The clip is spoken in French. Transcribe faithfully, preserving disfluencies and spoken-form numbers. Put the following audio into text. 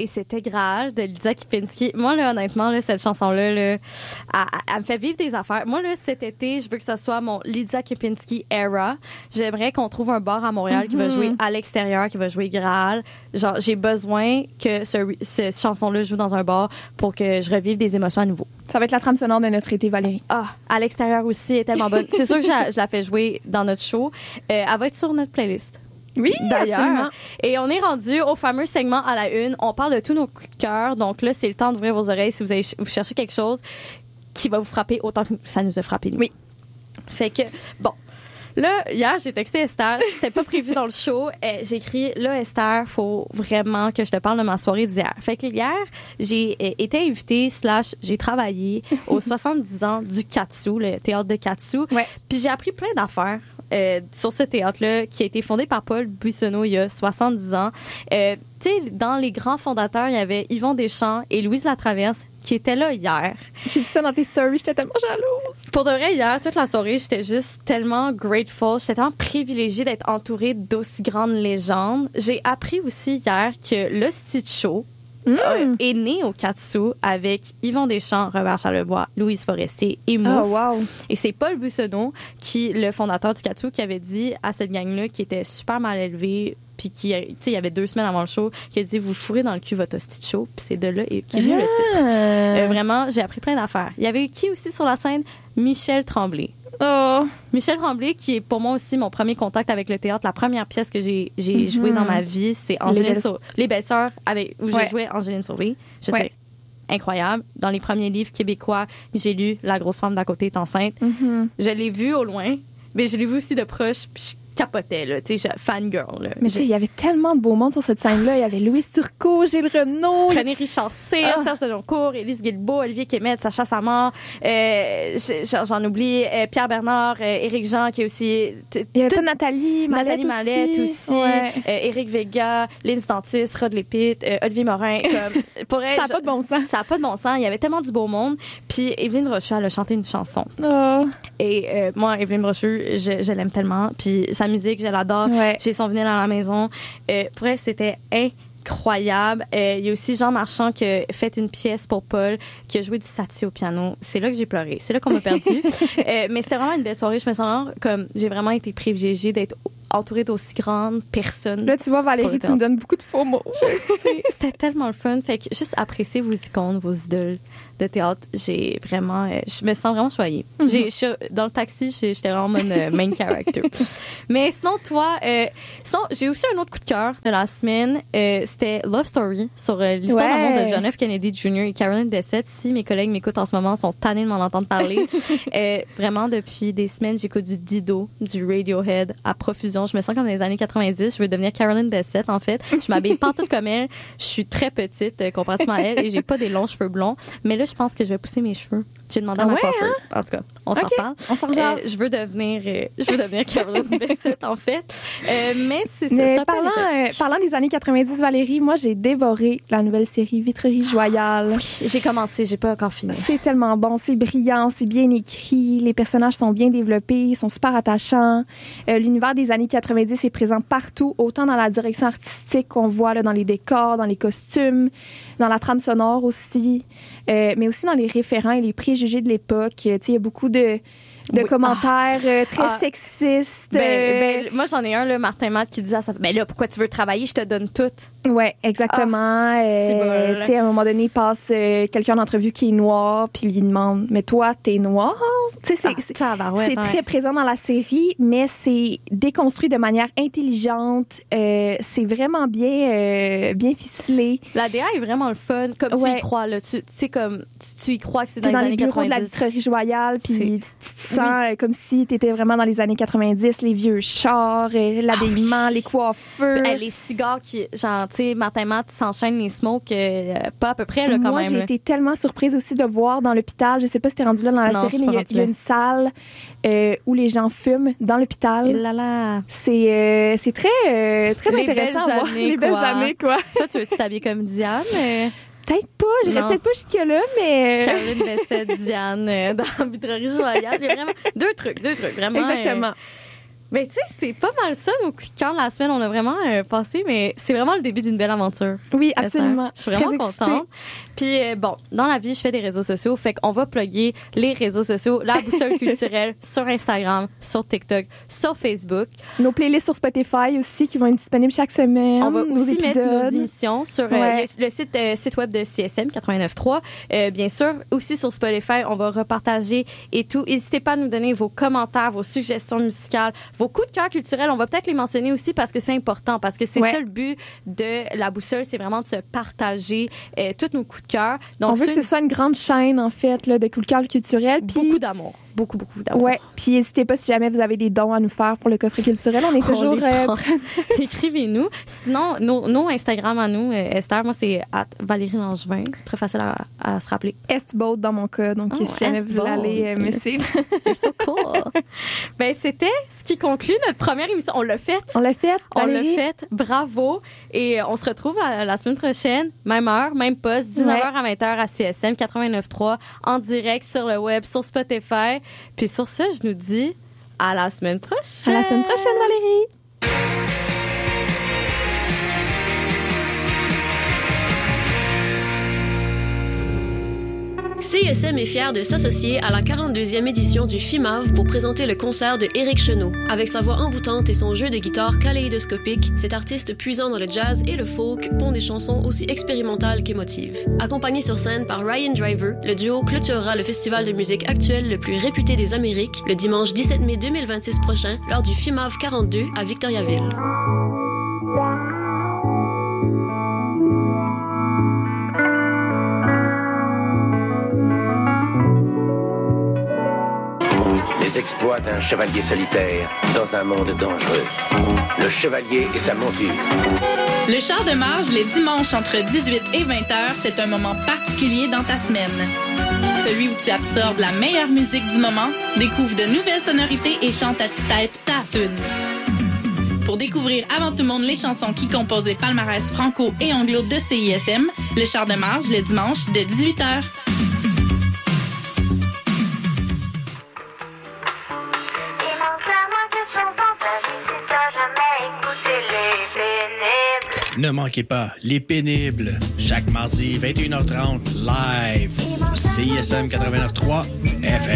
et c'était Graal de Lydia Kipinski. Moi, là, honnêtement, là, cette chanson-là, là, elle, elle me fait vivre des affaires. Moi, là, cet été, je veux que ça soit mon Lydia Kipinski era. J'aimerais qu'on trouve un bar à Montréal mm-hmm. qui va jouer à l'extérieur, qui va jouer Graal. Genre, j'ai besoin que ce, cette chanson-là joue dans un bar pour que je revive des émotions à nouveau. Ça va être la trame sonore de notre été, Valérie. Ah, à l'extérieur aussi, elle est tellement bonne. C'est sûr que je la fais jouer dans notre show. Euh, elle va être sur notre playlist. Oui, d'ailleurs. Absolument. Et on est rendu au fameux segment à la une. On parle de tous nos coups de cœur. Donc là, c'est le temps d'ouvrir vos oreilles si vous, avez, vous cherchez quelque chose qui va vous frapper autant que ça nous a frappé, nous. Oui. Fait que, bon. Là, hier, j'ai texté Esther. C'était pas prévu dans le show. J'ai écrit, là, Esther, faut vraiment que je te parle de ma soirée d'hier. Fait que hier, j'ai été invitée, slash, j'ai travaillé aux soixante-dix ans du Katsu, le théâtre de Katsu. Ouais. Puis j'ai appris plein d'affaires. Euh, sur ce théâtre-là, qui a été fondé par Paul Buissonneau il y a soixante-dix ans. Euh, tu sais, dans les grands fondateurs, il y avait Yvon Deschamps et Louise Latraverse qui étaient là hier. J'ai vu ça dans tes stories, j'étais tellement jalouse. Pour de vrai, hier, toute la soirée, j'étais juste tellement grateful, j'étais tellement privilégiée d'être entourée d'aussi grandes légendes. J'ai appris aussi hier que le Stitch Show Mmh. Euh, est né au Katsu avec Yvon Deschamps, Robert Charlebois, Louise Forestier et Mouf. Oh, wow. Et c'est Paul Buissonneau, qui, le fondateur du Katsu, qui avait dit à cette gang-là qui était super mal élevée, puis qui, tu sais, il y avait deux semaines avant le show, qui a dit vous fourrez dans le cul votre Stitch Show, puis c'est de là qu'est venu ah. le titre. Euh, vraiment, j'ai appris plein d'affaires. Il y avait qui aussi sur la scène? Michel Tremblay. Oh. Michel Tremblay, qui est pour moi aussi mon premier contact avec le théâtre. La première pièce que j'ai, j'ai mm-hmm. jouée dans ma vie, c'est Angéline Les, Belle... Sau... Les Belles-Sœurs, avec... où ouais. j'ai joué Angéline Sauvé. Je veux ouais. dire, incroyable. Dans les premiers livres québécois que j'ai lus, La grosse femme d'à côté est enceinte. Mm-hmm. Je l'ai vue au loin, mais je l'ai vue aussi de proche, puis je capotais, là, tu sais, fangirl, là. Mais tu sais, il y avait tellement de beau monde sur cette scène-là. Il y avait Louise Turcot, Gilles Renaud. René Richard Cyr, ah. Serge Deloncourt, Élise Guilbeault, Olivier Kémette, Sacha Samar, euh, j'en oublie, euh, Pierre Bernard, euh, Éric Jean, qui est aussi... Il y avait Nathalie Mallette Nathalie Mallette aussi, aussi ouais. euh, Éric Vega, Linz Dantis, Rod Lépite, euh, Olivier Morin. Comme, pour elle, ça n'a pas de bon sens. Ça n'a pas de bon sens. Il y avait tellement du beau monde. Puis Évelyne Brochu, elle a chanté une chanson. Oh. Et euh, moi, Évelyne Brochu, je, je l'aime tellement. Puis sa musique, je l'adore. Ouais. J'ai son vinyle à la maison. Euh, pour elle, c'était incroyable. Euh, il y a aussi Jean Marchand qui a fait une pièce pour Paul, qui a joué du Satie au piano. C'est là que j'ai pleuré. C'est là qu'on m'a perdu. euh, mais c'était vraiment une belle soirée. Je me sens vraiment comme... J'ai vraiment été privilégiée d'être entourée d'aussi grandes personnes. Là, tu vois, Valérie, tu me donnes beaucoup de faux mots. Je sais. C'était tellement le fun. Fait que juste apprécier vos icônes, vos idoles de théâtre, j'ai vraiment... Euh, je me sens vraiment choyée. Mm-hmm. J'ai, je, dans le taxi, j'étais vraiment mon euh, main character. Mais sinon, toi... Euh, sinon, j'ai aussi un autre coup de cœur de la semaine. Euh, c'était Love Story sur euh, l'histoire ouais. d'amour de John F. Kennedy junior et Caroline Bessette. Si mes collègues m'écoutent en ce moment, sont tannés de m'en entendre parler. euh, vraiment, depuis des semaines, j'écoute du Dido, du Radiohead à profusion. Je me sens comme dans les années quatre-vingt-dix. Je veux devenir Caroline Bessette, en fait. Je m'habille pas tout comme elle. Je suis très petite euh, comparativement à elle et j'ai pas des longs cheveux blonds. Mais là, je pense que je vais pousser mes cheveux. J'ai demandé à ah ma ouais, coiffeuse. Hein? En tout cas, on okay. s'en parle. On s'en regarde. Euh, je veux devenir, euh, je veux devenir Caroline Bessette, en fait. Euh, mais c'est ça. Mais parlant, euh, parlant des années quatre-vingt-dix, Valérie, moi, j'ai dévoré la nouvelle série Vitrerie Joyale. Oui, j'ai commencé, j'ai pas encore fini. C'est tellement bon, c'est brillant, c'est bien écrit, les personnages sont bien développés, ils sont super attachants. Euh, l'univers des années quatre-vingt-dix est présent partout, autant dans la direction artistique qu'on voit là, dans les décors, dans les costumes, dans la trame sonore aussi, euh, mais aussi dans les référents et les préjugés de l'époque. Tu sais, il y a beaucoup de de oui. commentaires ah. euh, très ah. sexistes. Ben, ben, moi, j'en ai un, là, Martin Matt, qui dit à sa ben là, pourquoi tu veux travailler? Je te donne tout. Ouais, exactement. Ah, euh, tu sais, à un moment donné, il passe euh, quelqu'un d'entrevue qui est noir, puis il lui demande, mais toi, t'es noir? Tu sais, c'est, ah, c'est, ça va, ouais, c'est ouais. très présent dans la série, mais c'est déconstruit de manière intelligente. Euh, c'est vraiment bien, euh, bien ficelé. La D A est vraiment le fun, comme ouais. tu y crois, là. Tu sais, comme, tu, tu y crois que c'est dans, dans les, les années quatre-vingt-dix. Dans les bureaux de la Vitrerie Joyale, puis tu sens oui. comme si tu étais vraiment dans les années quatre-vingt-dix, les vieux chars, l'habillement, ah oui. les coiffeurs. Euh, les cigares qui, genre, tu sais, Martin Matt s'enchaîne les smokes, euh, pas à peu près, là, quand Moi, même. Moi, j'ai été tellement surprise aussi de voir dans l'hôpital, je sais pas si t'es rendu là dans la non, série, mais il y, y a une salle euh, où les gens fument dans l'hôpital. Et là là. C'est, euh, c'est très, euh, très les intéressant belles à voir. Années, les belles quoi. années, quoi. Toi, tu veux-tu t'habiller comme Diane? Euh... Peut-être pas, j'irais non. peut-être pas jusque-là, mais... Caroline Bessette, Diane, euh, dans Vitrerie Joyale. Il y a vraiment deux trucs, deux trucs, vraiment. Exactement. Euh, Ben, tu sais, c'est pas mal ça, nos coups de cœur de la semaine. On a vraiment euh, passé, mais c'est vraiment le début d'une belle aventure. Oui, absolument. Je suis vraiment contente. Puis, euh, bon, dans la vie, je fais des réseaux sociaux. Fait qu'on va plugger les réseaux sociaux, la boussole culturelle sur Instagram, sur TikTok, sur Facebook. Nos playlists sur Spotify aussi qui vont être disponibles chaque semaine. On va nos aussi épisodes. mettre nos émissions sur Ouais. euh, le, le site, euh, site web de C S M quatre-vingt-neuf trois. Euh, bien sûr, aussi sur Spotify, on va repartager et tout. N'hésitez pas à nous donner vos commentaires, vos suggestions musicales, vos coups de cœur culturels. On va peut-être les mentionner aussi parce que c'est important, parce que c'est Ouais. ça le but de la boussole, c'est vraiment de se partager euh, tous nos coups de cœur. Donc, On veut ceux- que ce soit une grande chaîne, en fait, là, de coups de cœur culturel. Puis, beaucoup d'amour. Beaucoup, beaucoup d'amour. ouais. Puis, n'hésitez pas si jamais vous avez des dons à nous faire pour le coffret culturel. On est On toujours... les euh, prend. Écrivez-nous. Sinon, nos, nos Instagram à nous, euh, Esther, moi, c'est at Valérie Langevin. Très facile à, à se rappeler. Estboat dans mon cas. Donc, Oh, si jamais vous Estboat. allez euh, me suivre. You're so cool. Ben, c'était ce qui conclut notre première émission. On l'a fait. On l'a fait, On l'a Valérie? fait. Bravo. Et on se retrouve la, la semaine prochaine. Même heure, même poste. dix-neuf heures à vingt heures à C S M quatre-vingt-neuf trois. En direct sur le web, sur Spotify. Puis sur ça, je nous dis à la semaine prochaine. À la semaine prochaine, Valérie. C S M est fier de s'associer à la quarante-deuxième édition du FIMAV pour présenter le concert de Éric Chenot. Avec sa voix envoûtante et son jeu de guitare kaléidoscopique, cet artiste puisant dans le jazz et le folk pond des chansons aussi expérimentales qu'émotives. Accompagné sur scène par Ryan Driver, le duo clôturera le festival de musique actuel le plus réputé des Amériques le dimanche dix-sept mai deux mille vingt-six prochain lors du FIMAV quarante-deux à Victoriaville. Les exploits d'un chevalier solitaire dans un monde dangereux. Le chevalier et sa monture. Le char de marge, les dimanches entre dix-huit et vingt heures, c'est un moment particulier dans ta semaine. Celui où tu absorbes la meilleure musique du moment, découvre de nouvelles sonorités et chante à tue-tête ta tune. Pour découvrir avant tout le monde les chansons qui composent les palmarès franco et anglo de C I S M, le char de marge, le dimanche dès dix-huit heures. Ne manquez pas Les Pénibles, chaque mardi vingt et une heures trente, live, C I S M quatre-vingt-neuf trois F M.